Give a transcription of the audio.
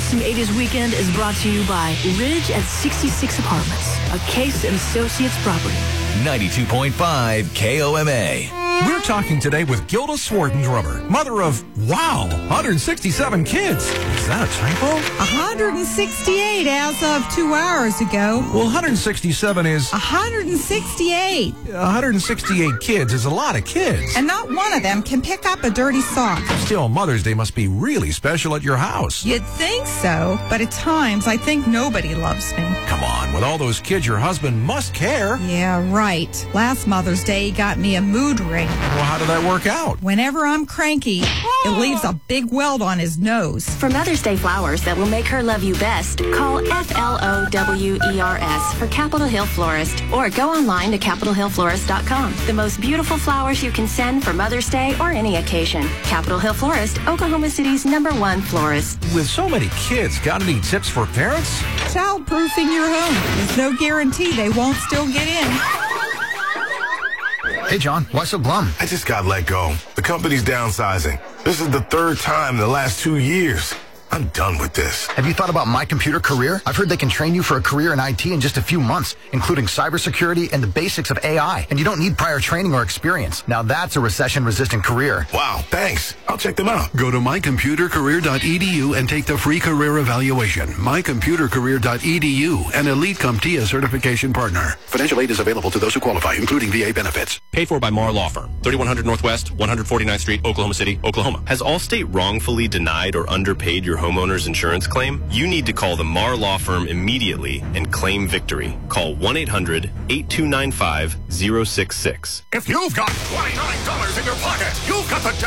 Awesome 80s Weekend is brought to you by Ridge at 66 Apartments, a Case and Associates property. 92.5 KOMA. We're talking today with Gilda Swardensrubber, mother of, 167 kids. Is that a typo? 168 as of 2 hours ago. Well, 167 is... 168. 168 kids is a lot of kids. And not one of them can pick up a dirty sock. Still, Mother's Day must be really special at your house. You'd think so, but at times I think nobody loves me. Come on, with all those kids, your husband must care. Yeah, right. Last Mother's Day, he got me a mood ring. Well, how did that work out? Whenever I'm cranky, it leaves a big welt on his nose. For Mother's Day flowers that will make her love you best, call FLOWERS for Capitol Hill Florist or go online to CapitolHillFlorist.com. The most beautiful flowers you can send for Mother's Day or any occasion. Capitol Hill Florist, Oklahoma City's #1 florist. With so many kids, got any tips for parents? Childproofing your home. There's no guarantee they won't still get in. Hey, John, why so glum? I just got let go. The company's downsizing. This is the third time in the last 2 years. I'm done with this. Have you thought about My Computer Career? I've heard they can train you for a career in IT in just a few months, including cybersecurity and the basics of AI. And you don't need prior training or experience. Now that's a recession-resistant career. Wow, thanks. I'll check them out. Go to mycomputercareer.edu and take the free career evaluation. Mycomputercareer.edu, an Elite CompTIA certification partner. Financial aid is available to those who qualify, including VA benefits. Paid for by Marr Law Firm, 3100 Northwest, 149th Street, Oklahoma City, Oklahoma. Has Allstate wrongfully denied or underpaid your homeowner's insurance claim? You need to call the Marr Law Firm immediately and claim victory. Call 1-800-8295-066. If you've got $29 in your pocket, you've got the